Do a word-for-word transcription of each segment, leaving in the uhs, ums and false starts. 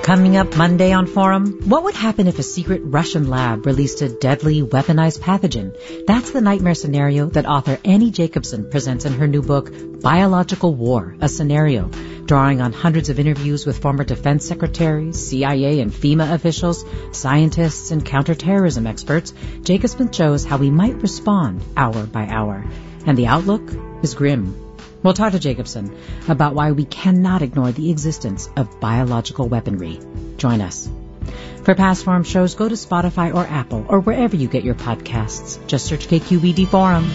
Coming up Monday on Forum, what would happen if a secret Russian lab released a deadly weaponized pathogen? That's the nightmare scenario that author Annie Jacobsen presents in her new book, Biological War, a Scenario, drawing on hundreds of interviews with former defense secretaries, C I A and FEMA officials, scientists, and counterterrorism experts. Jacobsen shows how we might respond hour by hour. And the outlook is grim. We'll talk to Jacobsen about why we cannot ignore the existence of biological weaponry. Join us. For past Forum shows, go to Spotify or Apple or wherever you get your podcasts. Just search K Q B D Forum.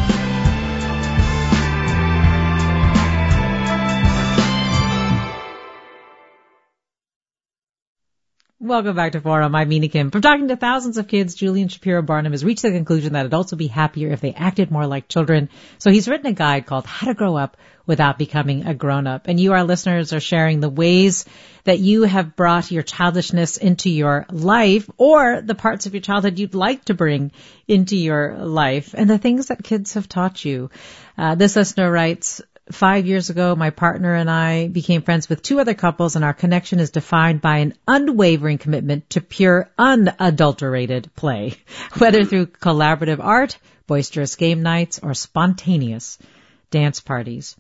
Welcome back to Forum. I'm Mina Kim. From talking to thousands of kids, Julian Shapiro Barnum has reached the conclusion that adults would be happier if they acted more like children. So he's written a guide called How to Grow Up Without Becoming a Grown-Up. And you, our listeners, are sharing the ways that you have brought your childishness into your life, or the parts of your childhood you'd like to bring into your life, and the things that kids have taught you. Uh, this listener writes, Five years ago, my partner and I became friends with two other couples, and our connection is defined by an unwavering commitment to pure, unadulterated play, whether through collaborative art, boisterous game nights, or spontaneous dance parties.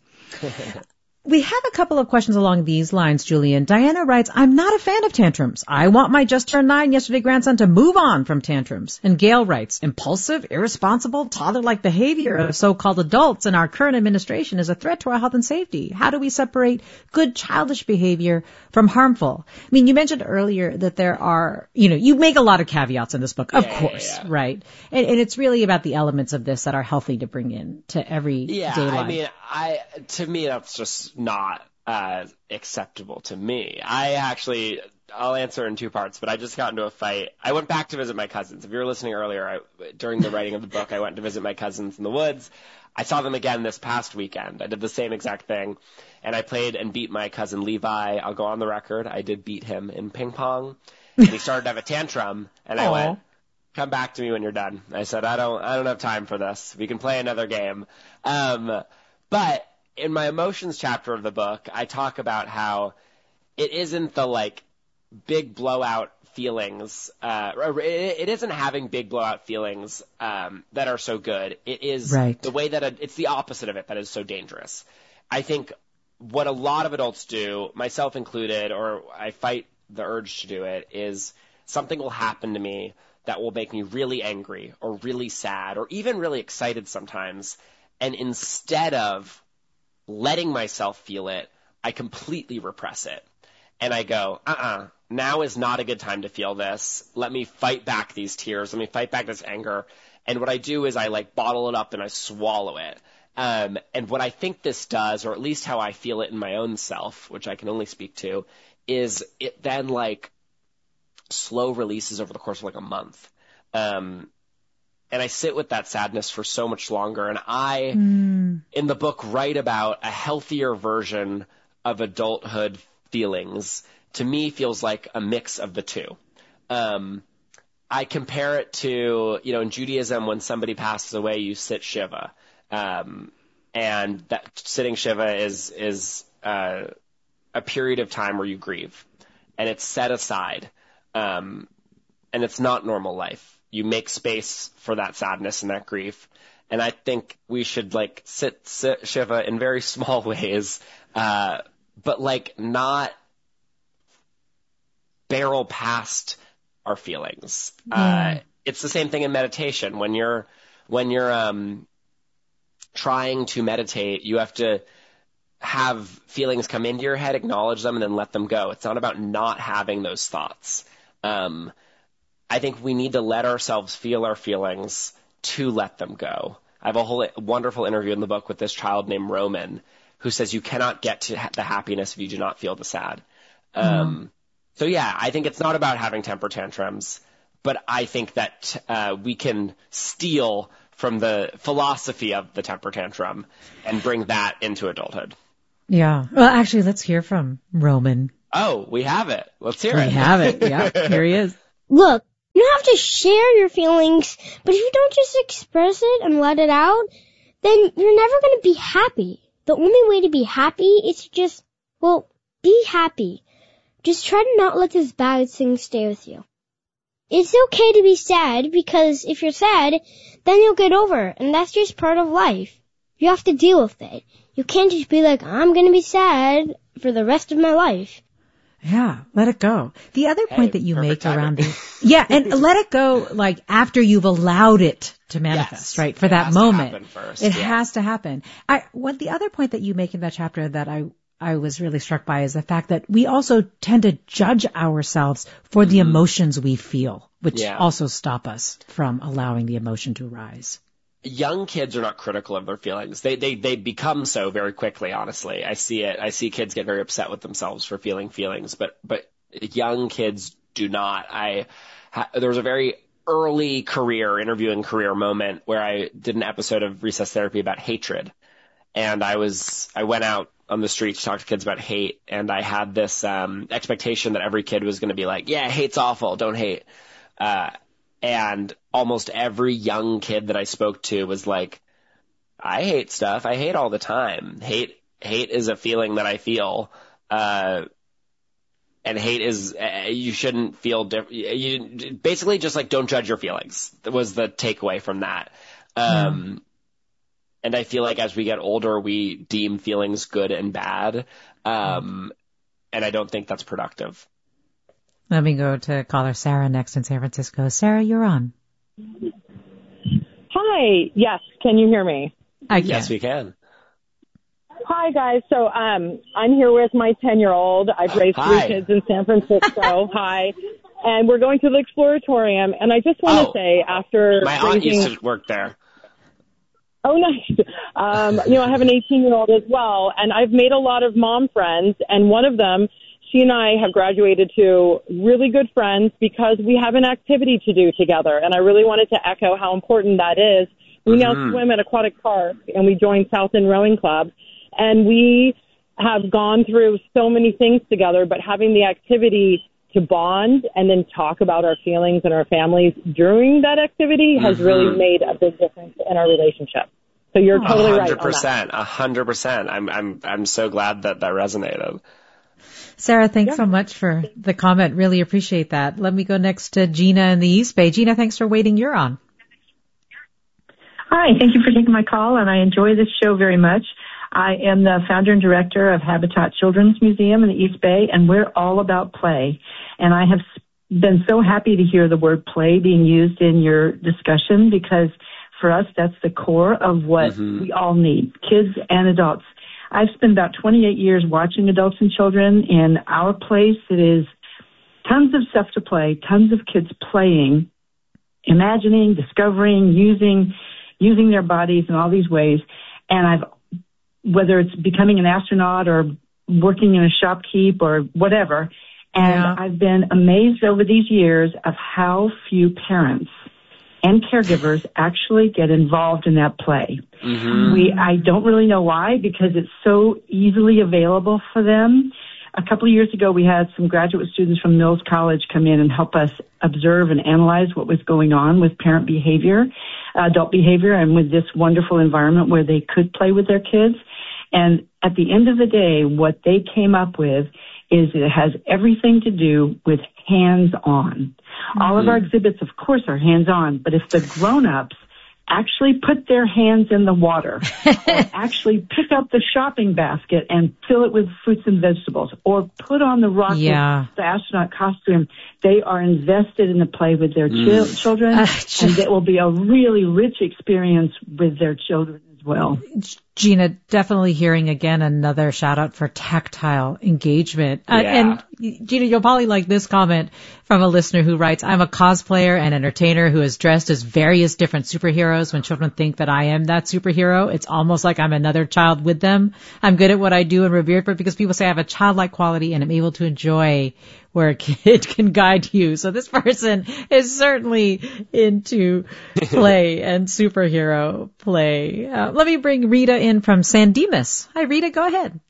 We have a couple of questions along these lines, Julian. Diana writes, I'm not a fan of tantrums. I want my just turned nine yesterday grandson to move on from tantrums. And Gail writes, impulsive, irresponsible, toddler-like behavior of so-called adults in our current administration is a threat to our health and safety. How do we separate good childish behavior from harmful? I mean, you mentioned earlier that there are, you know, you make a lot of caveats in this book, of yeah, course, yeah, yeah. right? And, and it's really about the elements of this that are healthy to bring in to every yeah, day life. I mean, I, to me, that's just not uh, acceptable to me. I actually, I'll answer in two parts, but I just got into a fight. I went back to visit my cousins. If you were listening earlier, I, during the writing of the book, I went to visit my cousins in the woods. I saw them again this past weekend. I did the same exact thing, and I played and beat my cousin Levi. I'll go on the record. I did beat him in ping pong, and he started to have a tantrum, and I Aww. went, come back to me when you're done. I said, I don't, I don't have time for this. We can play another game. Um, but in my emotions chapter of the book, I talk about how it isn't the like big blowout feelings, uh, or it, it isn't having big blowout feelings, um, that are so good. It is right. the way that it, it's the opposite of it that is so dangerous. I think what a lot of adults do, myself included, or I fight the urge to do it, is something will happen to me that will make me really angry or really sad or even really excited sometimes. And instead of letting myself feel it, I completely repress it. And I go, uh-uh, now is not a good time to feel this. Let me fight back these tears. Let me fight back this anger. And what I do is I like bottle it up and I swallow it. Um, and what I think this does, or at least how I feel it in my own self, which I can only speak to, is it then like slow releases over the course of like a month. Um, and I sit with that sadness for so much longer. And I, mm. in the book, write about a healthier version of adulthood feelings. To me, feels like a mix of the two. Um, I compare it to, you know, in Judaism, when somebody passes away, you sit Shiva. Um, and that sitting Shiva is, is, uh, a period of time where you grieve, and it's set aside. Um, and it's not normal life. You make space for that sadness and that grief. And I think we should like sit, sit Shiva in very small ways, uh, but like not barrel past our feelings. Yeah. Uh, it's the same thing in meditation. When you're, when you're, um, trying to meditate, you have to have feelings come into your head, acknowledge them, and then let them go. It's not about not having those thoughts. Um, I think we need to let ourselves feel our feelings to let them go. I have a whole wonderful interview in the book with this child named Roman, who says you cannot get to ha- the happiness if you do not feel the sad. Um, mm-hmm. So yeah, I think it's not about having temper tantrums, but I think that uh, we can steal from the philosophy of the temper tantrum and bring that into adulthood. Yeah. Well, actually, let's hear from Roman. Oh, we have it. Let's hear we it. We have it. Yeah, here he is. Look, you have to share your feelings, but if you don't just express it and let it out, then you're never going to be happy. The only way to be happy is to just, well, be happy. just try to not let those bad things stay with you. It's okay to be sad, because if you're sad, then you'll get over it, and that's just part of life. You have to deal with it. You can't just be like, I'm going to be sad for the rest of my life. Yeah, let it go. The other Hey, point that you make timing. around the, yeah, and let it go, like, after you've allowed it to manifest, Yes. right? For It that has to moment. happen first, It yeah. has to happen. I, what the other point that you make in that chapter that I, I was really struck by is the fact that we also tend to judge ourselves for the emotions we feel, which Yeah. also stop us from allowing the emotion to arise. Young kids are not critical of their feelings. They, they, they become so very quickly, honestly. I see it. I see kids get very upset with themselves for feeling feelings, but, but young kids do not. I, ha, there was a very early career, interviewing career moment where I did an episode of Recess Therapy about hatred. And I was, I went out on the street to talk to kids about hate, and I had this, um, expectation that every kid was going to be like, yeah, hate's awful, don't hate. Uh, And almost every young kid that I spoke to was like, I hate stuff. I hate all the time. Hate, hate is a feeling that I feel. Uh, and hate is, uh, you shouldn't feel different. You basically just like, don't judge your feelings. That was the takeaway from that. Um, yeah. And I feel like as we get older, we deem feelings good and bad. Um, and I don't think that's productive. Let me go to caller Sarah next in San Francisco. Sarah, you're on. Hi. Yes. Can you hear me? I can. Yes, we can. Hi, guys. So um, I'm here with my ten-year-old. I've raised Hi. three kids in San Francisco. Hi. And we're going to the Exploratorium. And I just want to Oh. say, after My aunt raising... used to work there. Oh, nice. Um, you know, I have an eighteen-year-old as well, and I've made a lot of mom friends, and one of them, she and I have graduated to really good friends because we have an activity to do together, and I really wanted to echo how important that is. We Mm-hmm. now swim at Aquatic Park, and we joined South End Rowing Club, and we have gone through so many things together, but having the activity to bond and then talk about our feelings and our families during that activity has Mm-hmm. really made a big difference in our relationship. So you're totally right on that. one hundred percent. one hundred percent. I'm I'm I'm so glad that that resonated. Sarah, thanks Yeah. so much for the comment. Really appreciate that. Let me go next to Gina in the East Bay. Gina, thanks for waiting. You're on. Hi, thank you for taking my call, and I enjoy this show very much. I am the founder and director of Habitat Children's Museum in the East Bay, and we're all about play. And I have been so happy to hear the word play being used in your discussion, because for us, that's the core of what Mm-hmm. we all need, kids and adults. I've spent about twenty-eight years watching adults and children in our place. It is tons of stuff to play, tons of kids playing, imagining, discovering, using, using their bodies in all these ways. And I've, whether it's becoming an astronaut or working in a shopkeep or whatever, and Yeah. I've been amazed over these years of how few parents and caregivers actually get involved in that play. Mm-hmm. We, I don't really know why, because it's so easily available for them. A couple of years ago, we had some graduate students from Mills College come in and help us observe and analyze what was going on with parent behavior, adult behavior, and with this wonderful environment where they could play with their kids. And at the end of the day, what they came up with is it has everything to do with hands-on. Mm-hmm. All of our exhibits, of course, are hands-on, but if the grown-ups actually put their hands in the water or actually pick up the shopping basket and fill it with fruits and vegetables or put on the rocket, Yeah. the astronaut costume, they are invested in the play with their Mm. chil- children, Uh, and it will be a really rich experience with their children as well. Gina, definitely hearing again another shout out for tactile engagement. Uh, Yeah. and Gina, you'll probably like this comment from a listener who writes, I'm a cosplayer and entertainer who is dressed as various different superheroes. When children think that I am that superhero, it's almost like I'm another child with them. I'm good at what I do and revered for it because people say I have a childlike quality and I'm able to enjoy where a kid can guide you. So this person is certainly into play and superhero play. Uh, let me bring Rita in from San Dimas. Hi, Rita, go ahead.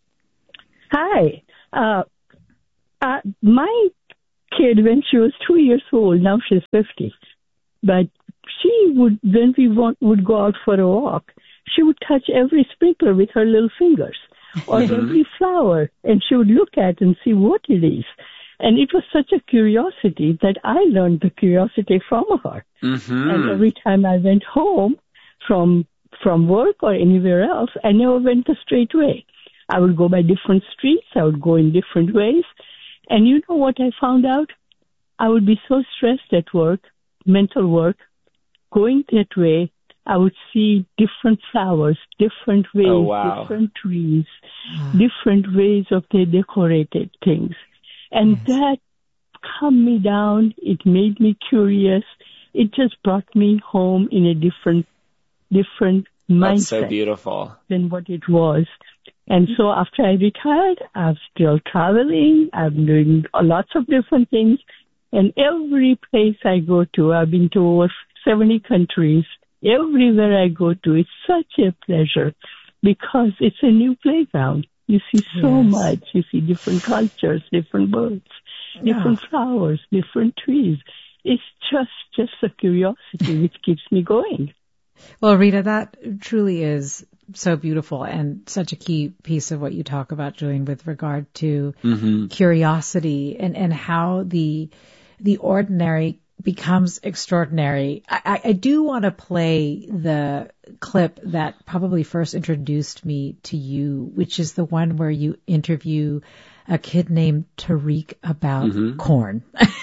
Hi. Uh, uh, my kid, when she was two years old, now she's fifty, but she would, when we want, would go out for a walk, she would touch every sprinkler with her little fingers. or Mm-hmm. every flower, and she would look at and see what it is. And it was such a curiosity that I learned the curiosity from her. Mm-hmm. And every time I went home from from work or anywhere else, I never went the straight way. I would go by different streets. I would go in different ways. And you know what I found out? I would be so stressed at work, mental work, going that way, I would see different flowers, different ways, Oh, wow. different trees, different ways of they decorated things. And Yes. that calmed me down. It made me curious. It just brought me home in a different, different That's so mindset beautiful. than what it was. And so after I retired, I'm still traveling. I'm doing lots of different things. And every place I go to, I've been to over seventy countries. Everywhere I go to, it's such a pleasure because it's a new playground. You see so Yes. much. You see different cultures, different birds, different flowers, different trees. It's just, just a curiosity which keeps me going. Well, Rita, that truly is so beautiful and such a key piece of what you talk about, Julian, with regard to Mm-hmm. curiosity and, and how the the ordinary becomes extraordinary. I, I I do want to play the clip that probably first introduced me to you, which is the one where you interview a kid named Tariq about Mhm. corn.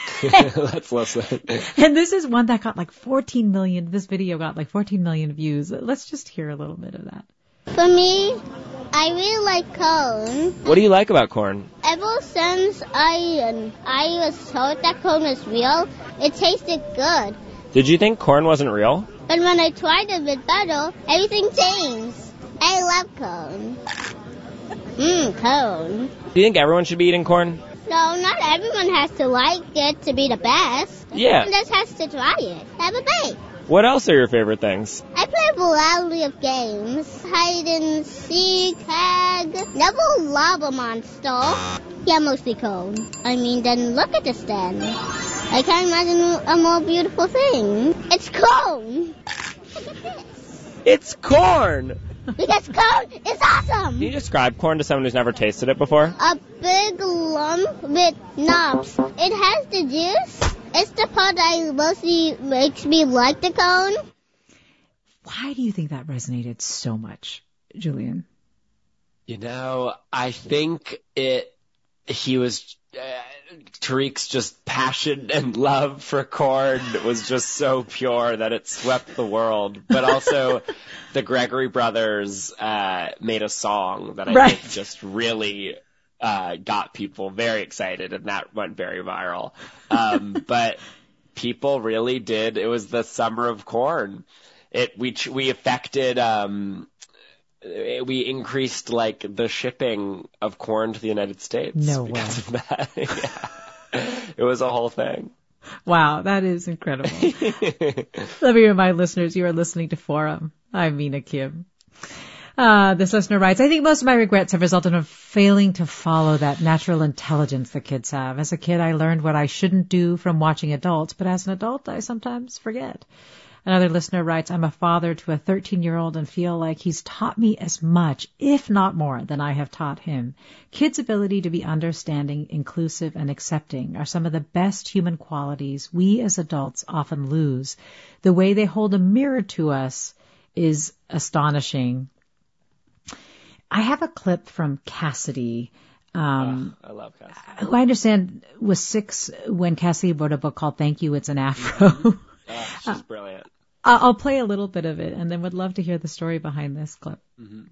Let's listen. And this is one that got like fourteen million, this video got like fourteen million views. Let's just hear a little bit of that. For me, I really like corn. What do you like about corn? Ever since I I was told that corn was real, it tasted good. Did you think corn wasn't real? But when I tried it with butter, everything changed. I love corn. Mmm, corn. Do you think everyone should be eating corn? No, not everyone has to like it to be the best. Yeah. Everyone just has to try it. Have a bite. What else are your favorite things? I play a variety of games. Hide and seek, tag, Neville Lava Monster. Yeah, mostly corn. I mean, then look at this then. I can't imagine a more beautiful thing. It's corn. Look at this. It's corn! Because corn is awesome. Can you describe corn to someone who's never tasted it before? A big lump with knobs. It has the juice. It's the part that mostly makes me like the cone. Why do you think that resonated so much, Julian? You know, I think it, he was, uh, Tariq's just passion and love for corn was just so pure that it swept the world. But also, the Gregory brothers uh, made a song that I Right. think just really uh, got people very excited, and that went very viral. Um, but people really did. It was the summer of corn. It we ch- we affected. Um, we increased like the shipping of corn to the United States No because of that. Yeah. It was a whole thing. Wow, that is incredible. Let me remind listeners, you are listening to Forum. I'm Mina Kim. Uh, this listener writes, I think most of my regrets have resulted in failing to follow that natural intelligence that kids have. As a kid, I learned what I shouldn't do from watching adults, but as an adult, I sometimes forget. Another listener writes, I'm a father to a thirteen-year-old and feel like he's taught me as much, if not more, than I have taught him. Kids' ability to be understanding, inclusive, and accepting are some of the best human qualities we as adults often lose. The way they hold a mirror to us is astonishing. I have a clip from Cassidy, um, Oh, I love Cassidy. who I understand was six when Cassidy wrote a book called Thank You, It's an Afro. Oh, she's brilliant. I'll play a little bit of it and then would love to hear the story behind this clip. Mm-hmm.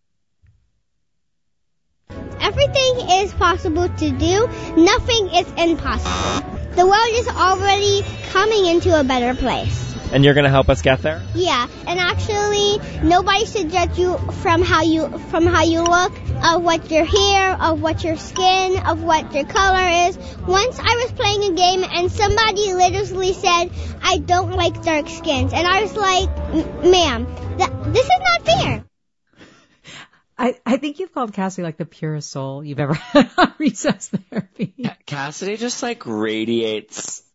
Everything is possible to do. Nothing is impossible. The world is already coming into a better place. And you're going to help us get there? Yeah, and actually, nobody should judge you from how you from how you look, of what your hair, of what your skin, of what your color is. Once I was playing a game and somebody literally said, "I don't like dark skins," and I was like, "Ma'am, that, this is not fair." I, I think you've called Cassidy like the purest soul you've ever had on recess therapy. Cassidy just like radiates